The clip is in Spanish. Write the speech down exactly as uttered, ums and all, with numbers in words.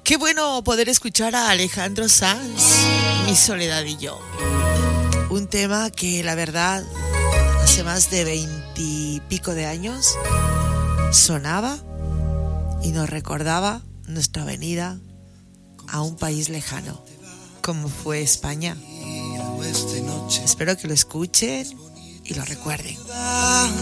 Qué bueno poder escuchar a Alejandro Sanz, Mi soledad y yo. Un tema que la verdad hace más de veintipico de años sonaba y nos recordaba nuestra venida a un país lejano, como fue España. Espero que lo escuchen y lo recuerden.